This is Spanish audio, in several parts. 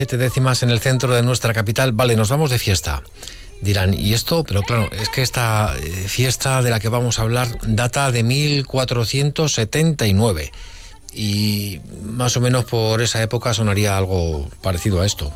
7 décimas en el centro de nuestra capital. Vale, nos vamos de fiesta. Dirán, ¿y esto? Pero claro, es que esta fiesta de la que vamos a hablar data de 1479. Y más o menos por esa época sonaría algo parecido a esto.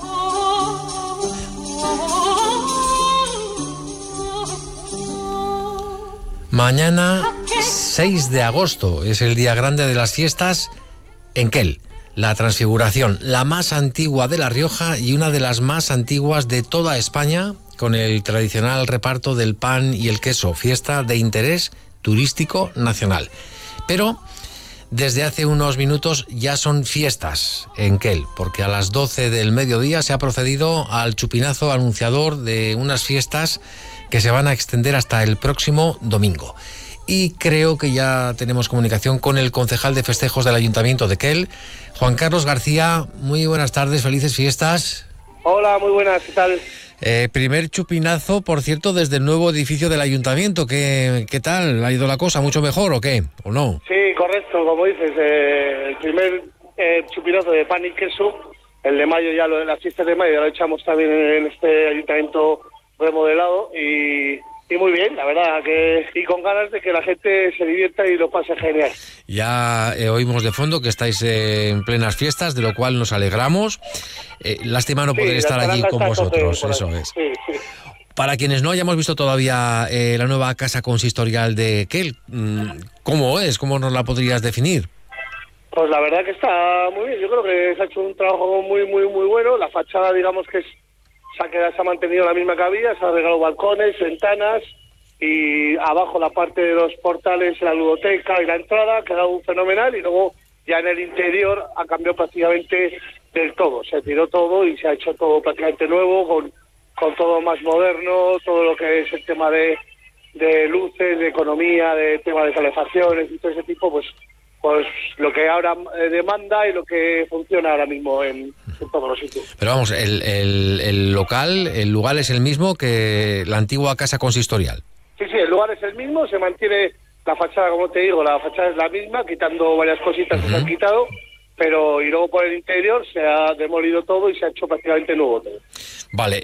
Mañana, 6 de agosto, es el día grande de las fiestas en Quel. La Transfiguración, la más antigua de La Rioja y una de las más antiguas de toda España, con el tradicional reparto del pan y el queso, fiesta de interés turístico nacional. Pero desde hace unos minutos ya son fiestas en Quel, porque a las 12 del mediodía se ha procedido al chupinazo anunciador de unas fiestas que se van a extender hasta el próximo domingo. Y creo que ya tenemos comunicación con el concejal de festejos del Ayuntamiento de Quel, Juan Carlos García. Muy buenas tardes, felices fiestas. Hola, muy buenas, ¿qué tal? Primer chupinazo, por cierto, desde el nuevo edificio del Ayuntamiento. ¿Qué tal? ¿Ha ido la cosa mucho mejor o qué? ¿O no? Sí, correcto, como dices, el primer chupinazo de pan y queso, el de mayo, ya las fiestas de mayo ya lo echamos también en este Ayuntamiento remodelado y muy bien, la verdad, y con ganas de que la gente se divierta y lo pase genial. Ya oímos de fondo que estáis en plenas fiestas, de lo cual nos alegramos. Lástima no poder estar allí con vosotros, eso es. Sí. Para quienes no hayamos visto todavía la nueva casa consistorial de Quel, ¿cómo es? ¿Cómo nos la podrías definir? Pues la verdad que está muy bien, yo creo que se ha hecho un trabajo muy bueno. La fachada, digamos que se ha mantenido la misma que había, se han arreglado balcones, ventanas y abajo la parte de los portales, la ludoteca y la entrada ha quedado fenomenal, y luego ya en el interior ha cambiado prácticamente del todo, se tiró todo y se ha hecho todo prácticamente nuevo, con todo más moderno, todo lo que es el tema de luces, de economía, de tema de calefacciones y todo ese tipo, pues lo que ahora demanda y lo que funciona ahora mismo en todos los sitios. Pero vamos, el lugar es el mismo que la antigua casa consistorial. Sí, el lugar es el mismo, se mantiene la fachada, como te digo, la fachada es la misma, quitando varias cositas que se han quitado, y luego por el interior se ha demolido todo y se ha hecho prácticamente nuevo todo. Vale,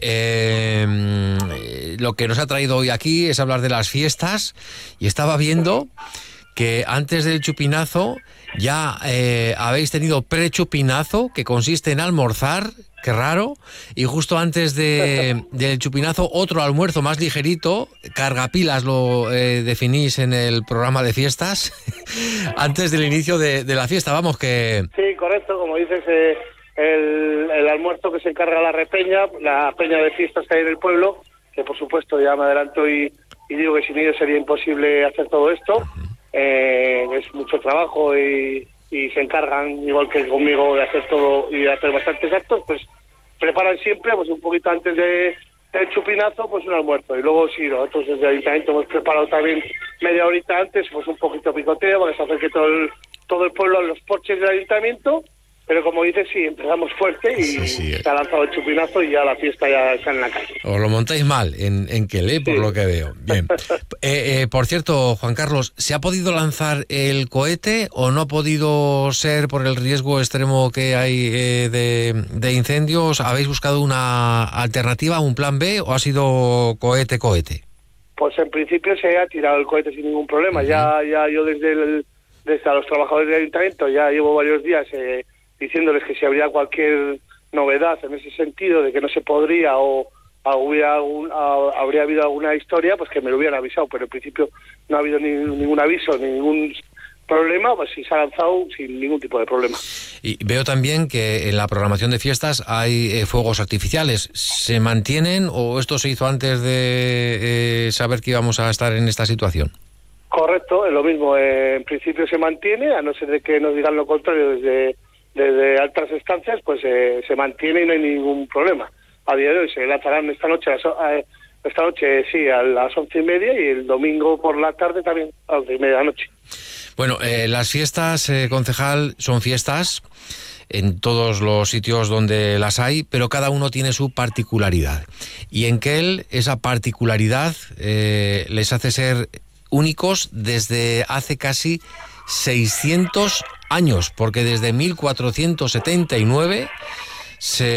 lo que nos ha traído hoy aquí es hablar de las fiestas, y estaba viendo que antes del chupinazo ya habéis tenido pre-chupinazo, que consiste en almorzar, qué raro, y justo antes del chupinazo otro almuerzo más ligerito, cargapilas lo definís en el programa de fiestas, antes del inicio de la fiesta, vamos que... Sí, correcto, como dices, el almuerzo que se encarga la peña de fiestas que hay en el pueblo, que por supuesto ya me adelanto y digo que sin ellos sería imposible hacer todo esto. Es mucho trabajo y se encargan, igual que conmigo, de hacer todo y de hacer bastantes actos, pues preparan siempre pues un poquito antes del chupinazo pues un almuerzo, y luego sí, nosotros desde el Ayuntamiento hemos preparado también media horita antes pues un poquito picoteo para que se acerque todo el pueblo a los porches del Ayuntamiento. Pero como dices, sí, empezamos fuerte y se ha lanzado el chupinazo y ya la fiesta ya está en la calle. Os lo montáis mal en Quel, por lo que veo. Bien. Por cierto, Juan Carlos, ¿se ha podido lanzar el cohete o no ha podido ser por el riesgo extremo que hay de incendios? ¿Habéis buscado una alternativa, un plan B, o ha sido cohete? Pues en principio se ha tirado el cohete sin ningún problema. Ya yo desde a los trabajadores del Ayuntamiento ya llevo varios días diciéndoles que si habría cualquier novedad en ese sentido de que no se podría o habría habido alguna historia, pues que me lo hubieran avisado, pero en principio no ha habido ningún aviso, ningún problema, pues sí se ha lanzado sin ningún tipo de problema. Y veo también que en la programación de fiestas hay fuegos artificiales. ¿Se mantienen o esto se hizo antes de saber que íbamos a estar en esta situación? Correcto, es lo mismo. En principio se mantiene, a no ser de que nos digan lo contrario desde altas instancias, pues se mantiene y no hay ningún problema. A día de hoy se lanzarán esta noche sí, a las 11:30, y el domingo por la tarde también a las 11:30 de la noche. Bueno, las fiestas, concejal, son fiestas en todos los sitios donde las hay, pero cada uno tiene su particularidad. Y en Quel esa particularidad les hace ser únicos desde hace casi 600 años, porque desde 1479 se